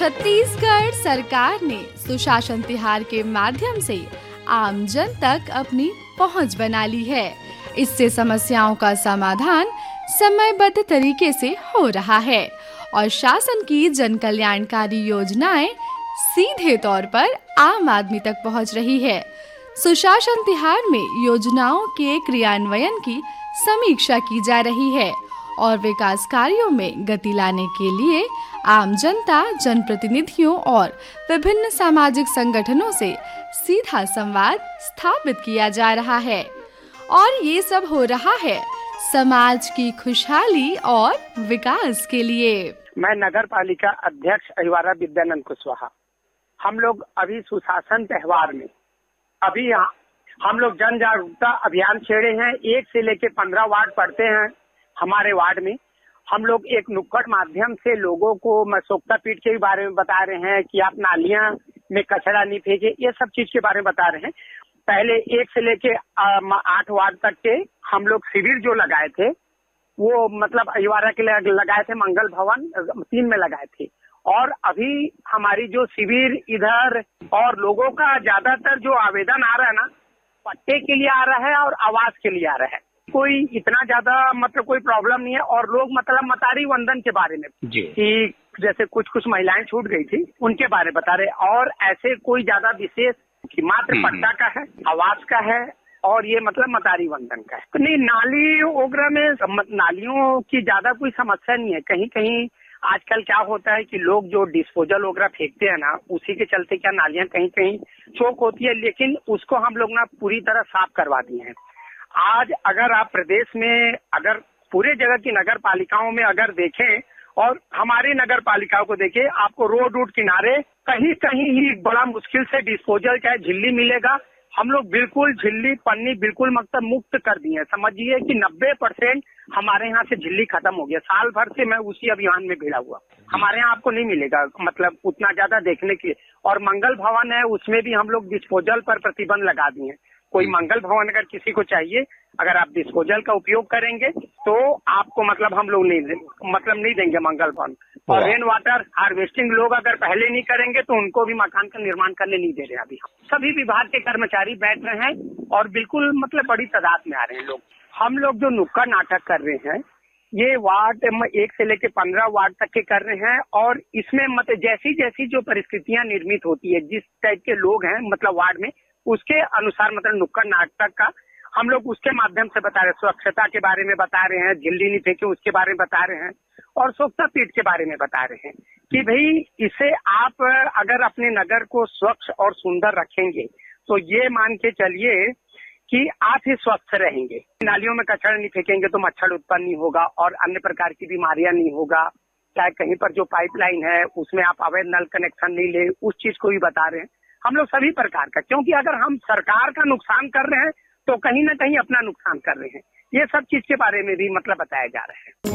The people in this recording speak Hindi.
छत्तीसगढ़ सरकार ने सुशासन तिहार के माध्यम से आमजन तक अपनी पहुंच बना ली है। इससे समस्याओं का समाधान समयबद्ध तरीके से हो रहा है और शासन की जन कल्याणकारी योजनाएं सीधे तौर पर आम आदमी तक पहुंच रही है। सुशासन तिहार में योजनाओं के क्रियान्वयन की समीक्षा की जा रही है और विकास कार्यों में गति लाने के लिए आम जनता, जनप्रतिनिधियों और विभिन्न सामाजिक संगठनों से सीधा संवाद स्थापित किया जा रहा है और ये सब हो रहा है समाज की खुशहाली और विकास के लिए। मैं नगर पालिका अध्यक्ष अहिवारा विद्यानंद कुशवाहा। हम लोग अभी सुशासन त्यौहार में हम लोग जन जागरूकता अभियान छेड़े हैं। 1 से लेकर 15 वार्ड पड़ते हैं हमारे वार्ड में। हम लोग एक नुक्कड़ माध्यम से लोगों को सोख्ता पीठ के बारे में बता रहे हैं कि आप नालियां में कचरा नहीं फेंके, ये सब चीज के बारे में बता रहे हैं। पहले 1 से लेके 8 वार्ड तक के हम लोग शिविर जो लगाए थे वो मतलब अहिवारा के लिए लगाए थे, मंगल भवन 3 में लगाए थे। और अभी हमारी जो शिविर इधर और लोगों का ज्यादातर जो आवेदन आ रहा है ना, पट्टे के लिए आ रहा है और आवास के लिए आ रहा है। कोई इतना ज्यादा मतलब कोई प्रॉब्लम नहीं है। और लोग मतलब मतारी वंदन के बारे में कि जैसे कुछ महिलाएं छूट गई थी उनके बारे में बता रहे। और ऐसे कोई ज्यादा विशेष कि मात्र पट्टा का है, आवास का है और ये मतलब मतारी वंदन का है। तो नहीं, नाली वगैरह में नालियों की ज्यादा कोई समस्या नहीं है। कहीं कहीं आजकल क्या होता है कि लोग जो डिस्पोजल वगैरह फेंकते हैं ना, उसी के चलते क्या नालियां कहीं कहीं चौक होती है, लेकिन उसको हम लोग ना पूरी तरह साफ करवा दिए हैं। आज अगर आप प्रदेश में अगर पूरे जगह की नगर पालिकाओं में अगर देखें और हमारी नगर पालिकाओं को देखें, आपको रोड किनारे कहीं कहीं ही बड़ा मुश्किल से डिस्पोजल चाहे झिल्ली मिलेगा। हम लोग बिल्कुल झिल्ली पन्नी बिल्कुल मतलब मुक्त कर दिए। समझिए कि 90% हमारे यहाँ से झिल्ली खत्म हो गया। साल भर से मैं उसी अभियान में भिड़ा हुआ। हमारे यहाँ आपको नहीं मिलेगा मतलब उतना ज्यादा देखने के लिए। और मंगल भवन है, उसमें भी हम लोग डिस्पोजल पर प्रतिबंध लगा दिए हैं। कोई मंगल भवन अगर किसी को चाहिए, अगर आप डिस्पोजल का उपयोग करेंगे तो आपको मतलब हम लोग नहीं देंगे मंगल भवन। और रेन वाटर हार्वेस्टिंग लोग अगर पहले नहीं करेंगे तो उनको भी मकान का निर्माण करने नहीं दे रहे। अभी सभी विभाग के कर्मचारी बैठ रहे हैं और बिल्कुल मतलब बड़ी तादाद में आ रहे हैं लोग। हम लोग जो नुक्कड़ नाटक कर रहे हैं ये वार्ड 1 से लेकर 15 वार्ड तक के कर रहे हैं। और इसमें मतलब जैसी जैसी जो परिस्थितियां निर्मित होती है, जिस टाइप के लोग हैं मतलब वार्ड में, उसके अनुसार मतलब नुक्कड़ नाटक का हम लोग उसके माध्यम से बता रहे हैं। स्वच्छता के बारे में बता रहे हैं, झिल्ली नहीं फेंके उसके बारे में बता रहे हैं और सोख्ता पीठ के बारे में बता रहे हैं कि भाई इसे आप अगर अपने नगर को स्वच्छ और सुंदर रखेंगे तो ये मान के चलिए कि आप ही स्वस्थ रहेंगे। नालियों में कचरा नहीं फेंकेंगे तो मच्छर उत्पन्न नहीं होगा और अन्य प्रकार की बीमारियां नहीं होगा। चाहे कहीं पर जो पाइपलाइन है उसमें आप अवैध नल कनेक्शन नहीं ले, उस चीज को भी बता रहे हैं हम लोग सभी प्रकार का। क्योंकि अगर हम सरकार का नुकसान कर रहे हैं तो कहीं ना कहीं अपना नुकसान कर रहे हैं। ये सब चीज के बारे में भी मतलब बताया जा रहा है।